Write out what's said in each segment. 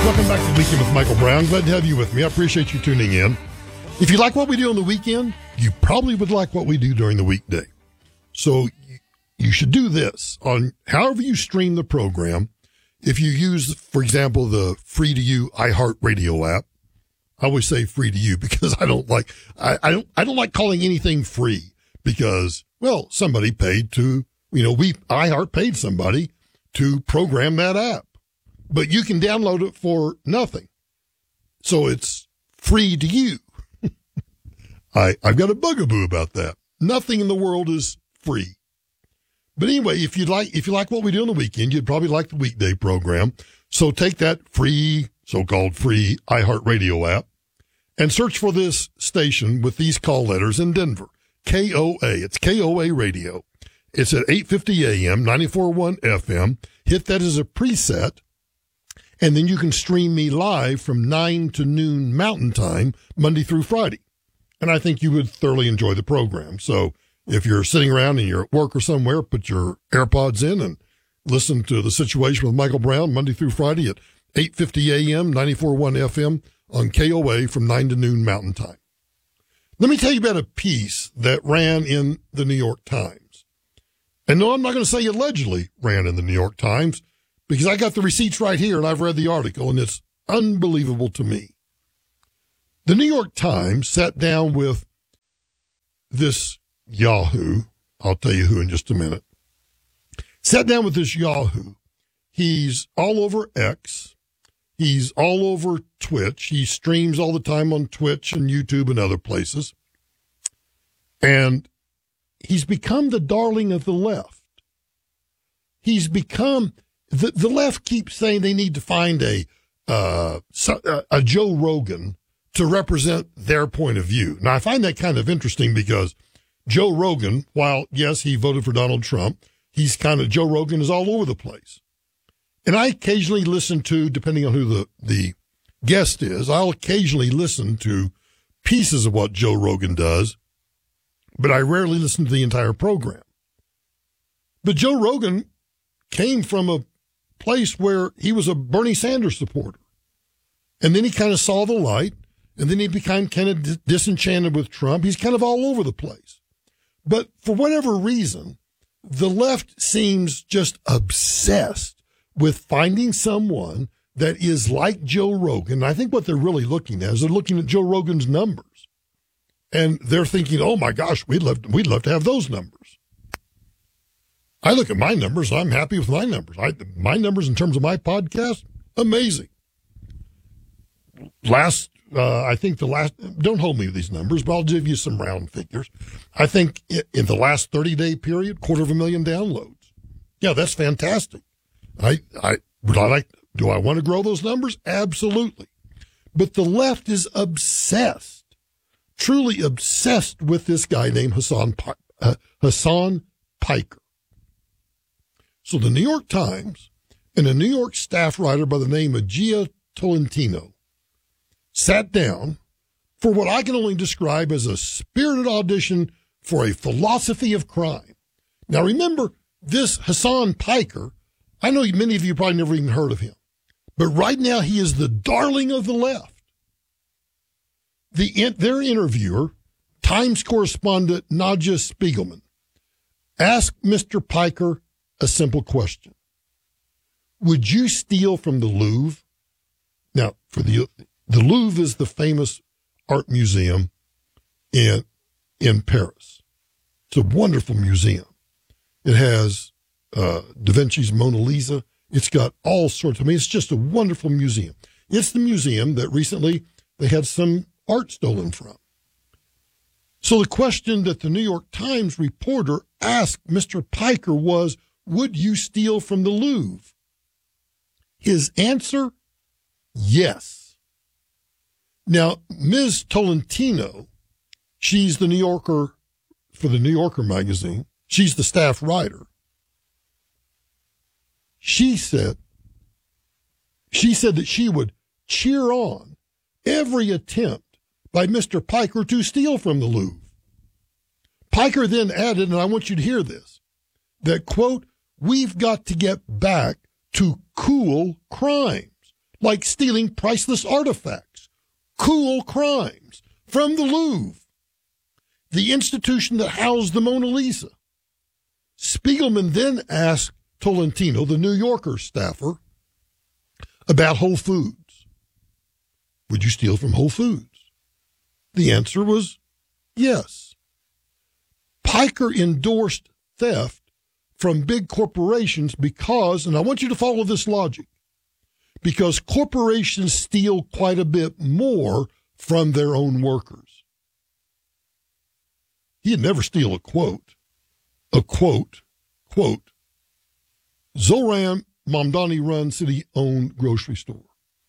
Welcome back to the Weekend with Michael Brown. Glad to have you with me. I appreciate you tuning in. If you like what we do on the weekend, you probably would like what we do during the weekday. So you should do this on however you stream the program. If you use, for example, the free to you iHeartRadio app, I always say free to you because I don't like calling anything free because, well, somebody paid to, iHeart paid somebody to program that app, but you can download it for nothing. So it's free to you. I've got a bugaboo about that. Nothing in the world is free. But anyway, if you like what we do on the weekend, you'd probably like the weekday program. So take that so-called free iHeartRadio app and search for this station with these call letters in Denver. KOA. It's KOA Radio. It's at 850 AM, 94.1 FM. Hit that as a preset. And then you can stream me live from 9 to noon Mountain Time, Monday through Friday. And I think you would thoroughly enjoy the program. So if you're sitting around and you're at work or somewhere, put your AirPods in and listen to The Situation with Michael Brown, Monday through Friday at 850 AM, 94.1 FM on KOA from 9 to noon Mountain Time. Let me tell you about a piece that ran in the New York Times. And no, I'm not going to say allegedly ran in the New York Times because I got the receipts right here and I've read the article and it's unbelievable to me. The New York Times sat down with this Yahoo. I'll tell you who in just a minute. Sat down with this Yahoo. He's all over X. He's all over Twitch. He streams all the time on Twitch and YouTube and other places. And he's become the darling of the left. He's become, the left keeps saying they need to find a Joe Rogan to represent their point of view. Now, I find that kind of interesting because Joe Rogan, while, yes, he voted for Donald Trump, Joe Rogan is all over the place. And I occasionally listen to, depending on who the guest is, I'll occasionally listen to pieces of what Joe Rogan does, but I rarely listen to the entire program. But Joe Rogan came from a place where he was a Bernie Sanders supporter. And then he kind of saw the light. And then he became kind of disenchanted with Trump. He's kind of all over the place. But for whatever reason, the left seems just obsessed with finding someone that is like Joe Rogan. I think what they're really looking at is they're looking at Joe Rogan's numbers. And they're thinking, oh, my gosh, we'd love to have those numbers. I look at my numbers. I'm happy with my numbers. My numbers in terms of my podcast, amazing. Don't hold me with these numbers, but I'll give you some round figures. I think in the last 30-day period, 250,000 downloads. Yeah, that's fantastic. Do I want to grow those numbers? Absolutely. But the left is obsessed, truly obsessed with this guy named Hassan Piker. So the New York Times and a New York staff writer by the name of Gia Tolentino sat down for what I can only describe as a spirited audition for a philosophy of crime. Now, remember, this Hassan Piker, I know many of you probably never even heard of him, but right now he is the darling of the left. Their interviewer, Times correspondent Nadja Spiegelman, asked Mr. Piker a simple question. Would you steal from the Louvre? Now, the Louvre is the famous art museum in Paris. It's a wonderful museum. It has Da Vinci's Mona Lisa. It's got all sorts it's just a wonderful museum. It's the museum that recently they had some art stolen from. So the question that the New York Times reporter asked Mr. Piker was, would you steal from the Louvre? His answer, yes. Now, Ms. Tolentino, she's the New Yorker for the New Yorker magazine. She's the staff writer. She said that she would cheer on every attempt by Mr. Piker to steal from the Louvre. Piker then added, and I want you to hear this, that, quote, we've got to get back to cool crimes. like stealing priceless artifacts, cool crimes from the Louvre, the institution that housed the Mona Lisa. Spiegelman then asked Tolentino, the New Yorker staffer, about Whole Foods. Would you steal from Whole Foods? The answer was yes. Piker endorsed theft from big corporations because, and I want you to follow this logic, because corporations steal quite a bit more from their own workers. He'd never steal a quote, Zoran Mamdani run city-owned grocery store.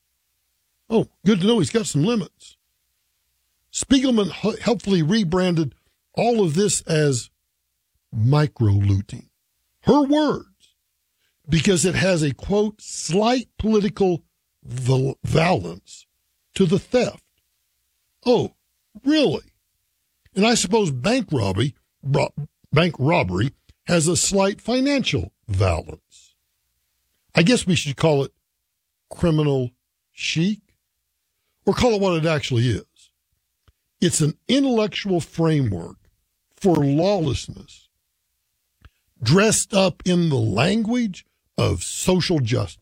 Oh, good to know he's got some limits. Spiegelman helpfully rebranded all of this as micro-looting. Her words, because it has a, quote, slight political valence to the theft. Oh, really? And I suppose bank robbery has a slight financial valence. I guess we should call it criminal chic, or call it what it actually is. It's an intellectual framework for lawlessness dressed up in the language of social justice.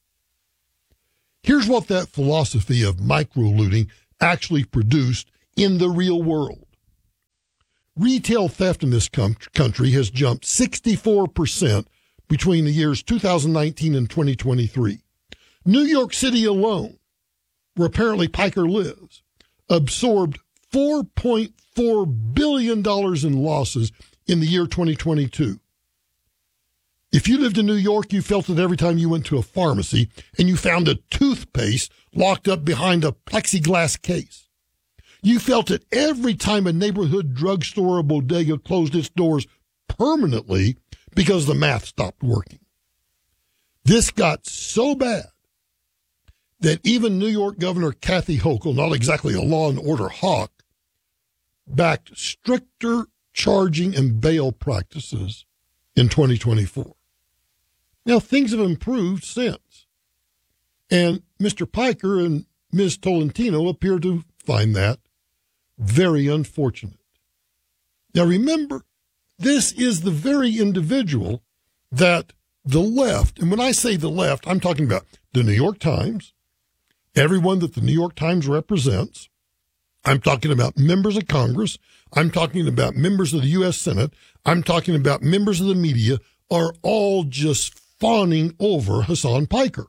Here's what that philosophy of micro-looting actually produced in the real world. Retail theft in this country has jumped 64% between the years 2019 and 2023. New York City alone, where apparently Piker lives, absorbed $4.4 billion in losses in the year 2022. If you lived in New York, you felt it every time you went to a pharmacy and you found a toothpaste locked up behind a plexiglass case. You felt it every time a neighborhood drugstore or bodega closed its doors permanently because the math stopped working. This got so bad that even New York Governor Kathy Hochul, not exactly a law and order hawk, backed stricter charging and bail practices in 2024. Now, things have improved since. And Mr. Piker and Ms. Tolentino appear to find that very unfortunate. Now, remember, this is the very individual that the left, and when I say the left, I'm talking about the New York Times, everyone that the New York Times represents. I'm talking about members of Congress. I'm talking about members of the U.S. Senate. I'm talking about members of the media are all just fawning over Hasan Piker.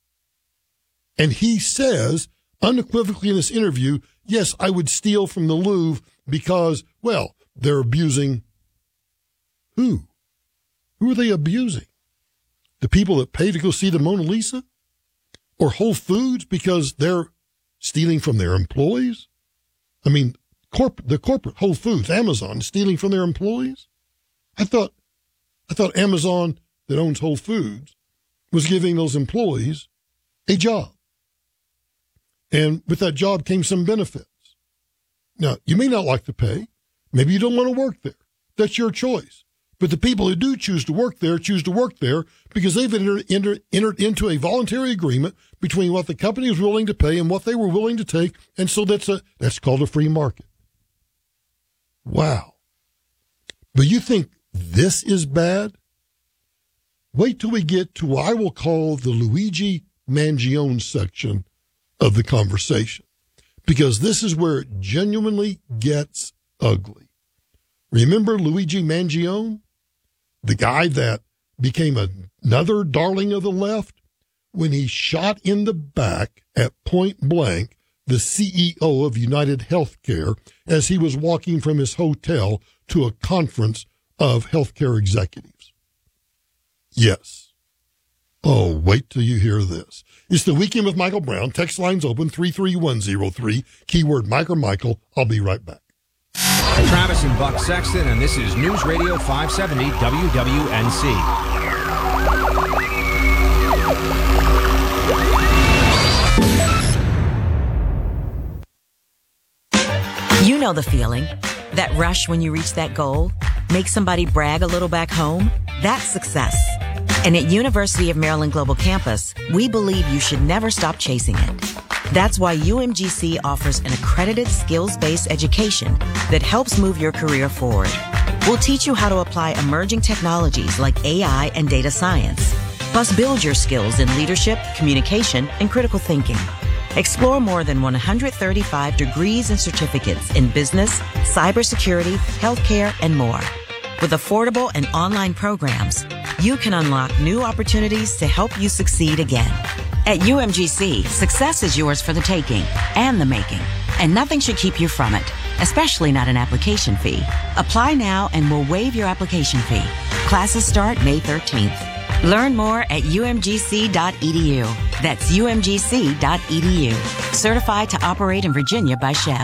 And he says unequivocally in this interview, yes, I would steal from the Louvre because, well, they're abusing who? Who are they abusing? The people that pay to go see the Mona Lisa? Or Whole Foods because they're stealing from their employees? I mean, the corporate Whole Foods, Amazon, stealing from their employees? I thought Amazon that owns Whole Foods was giving those employees a job. And with that job came some benefits. Now, you may not like the pay. Maybe you don't want to work there. That's your choice. But the people who do choose to work there because they've entered into a voluntary agreement between what the company is willing to pay and what they were willing to take. And so that's called a free market. Wow. But you think this is bad? Wait till we get to what I will call the Luigi Mangione section of the conversation, because this is where it genuinely gets ugly. Remember Luigi Mangione, the guy that became another darling of the left when he shot in the back at point blank the CEO of United Healthcare as he was walking from his hotel to a conference of healthcare executives? Yes. Oh, wait till you hear this. It's the Weekend with Michael Brown. Text lines open 33103, keyword Mike or Michael. I'll be right back. Travis and Buck Sexton, and this is News Radio 570 WWNC. You know the feeling. That rush when you reach that goal. Make somebody brag a little back home. That's success. And at University of Maryland Global Campus, we believe you should never stop chasing it. That's why UMGC offers an accredited skills-based education that helps move your career forward. We'll teach you how to apply emerging technologies like AI and data science, plus build your skills in leadership, communication, and critical thinking. Explore more than 135 degrees and certificates in business, cybersecurity, healthcare, and more. With affordable and online programs, you can unlock new opportunities to help you succeed again. At UMGC, success is yours for the taking and the making, and nothing should keep you from it, especially not an application fee. Apply now and we'll waive your application fee. Classes start May 13th. Learn more at umgc.edu. That's umgc.edu. Certified to operate in Virginia by Chev.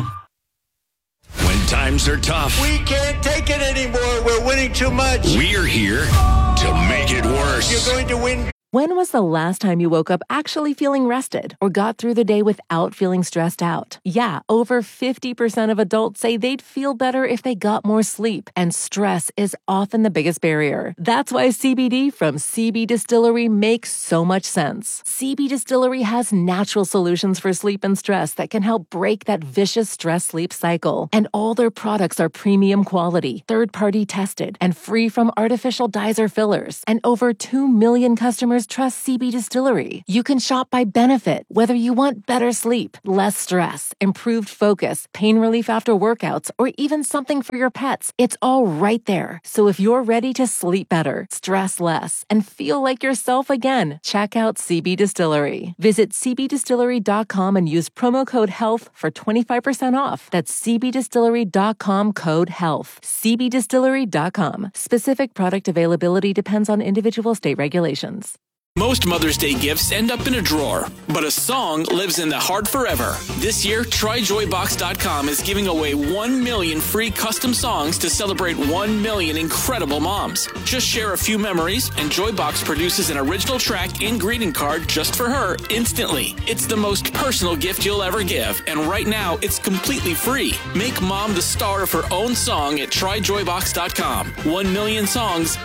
When times are tough, we can't take it anymore. We're winning too much. We're here to make it worse. You're going to win. When was the last time you woke up actually feeling rested or got through the day without feeling stressed out? Yeah, over 50% of adults say they'd feel better if they got more sleep, and stress is often the biggest barrier. That's why CBD from CB Distillery makes so much sense. CB Distillery has natural solutions for sleep and stress that can help break that vicious stress-sleep cycle. And all their products are premium quality, third-party tested, and free from artificial dyes or fillers. And over 2 million customers trust CB Distillery. You can shop by benefit, whether you want better sleep, less stress, improved focus, pain relief after workouts, or even something for your pets. It's all right there. So if you're ready to sleep better, stress less, and feel like yourself again, check out CB Distillery. Visit cbdistillery.com and use promo code HEALTH for 25% off. That's cbdistillery.com code HEALTH. cbdistillery.com. Specific product availability depends on individual state regulations. Most Mother's Day gifts end up in a drawer, but a song lives in the heart forever. This year, TryJoyBox.com is giving away 1 million free custom songs to celebrate 1 million incredible moms. Just share a few memories, and Joybox produces an original track and greeting card just for her instantly. It's the most personal gift you'll ever give, and right now, it's completely free. Make mom the star of her own song at TryJoyBox.com. 1 million songs,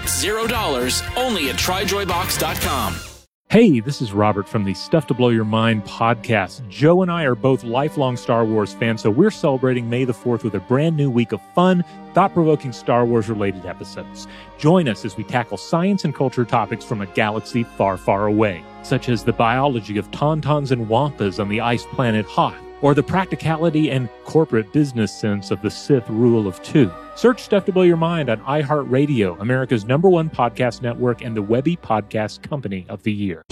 $0, only at TryJoyBox.com. Hey, this is Robert from the Stuff to Blow Your Mind podcast. Joe and I are both lifelong Star Wars fans, so we're celebrating May the 4th with a brand new week of fun, thought-provoking Star Wars-related episodes. Join us as we tackle science and culture topics from a galaxy far, far away, such as the biology of tauntauns and wampas on the ice planet Hoth, or the practicality and corporate business sense of the Sith rule of two. Search Stuff to Blow Your Mind on iHeartRadio, America's #1 podcast network and the Webby Podcast Company of the Year.